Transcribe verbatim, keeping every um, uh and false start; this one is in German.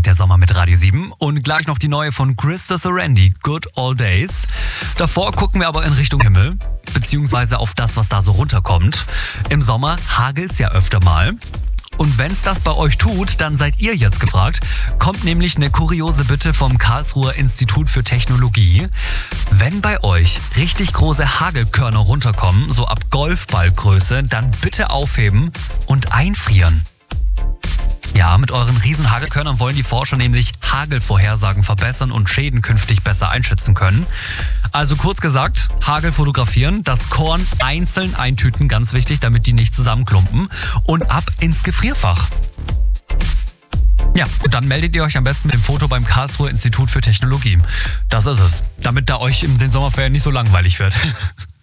der Sommer mit Radio sieben und gleich noch die neue von Krista Sorandi, Good Old Days. Davor gucken wir aber in Richtung Himmel, beziehungsweise auf das, was da so runterkommt. Im Sommer hagelt's ja öfter mal. Und wenn's das bei euch tut, dann seid ihr jetzt gefragt. Kommt nämlich eine kuriose Bitte vom Karlsruher Institut für Technologie. Wenn bei euch richtig große Hagelkörner runterkommen, so ab Golfballgröße, dann bitte aufheben und einfrieren. Ja, mit euren riesen Hagelkörnern wollen die Forscher nämlich Hagelvorhersagen verbessern und Schäden künftig besser einschätzen können. Also kurz gesagt, Hagel fotografieren, das Korn einzeln eintüten, ganz wichtig, damit die nicht zusammenklumpen, und ab ins Gefrierfach. Ja, und dann meldet ihr euch am besten mit dem Foto beim Karlsruher Institut für Technologie. Das ist es, damit da euch in den Sommerferien nicht so langweilig wird.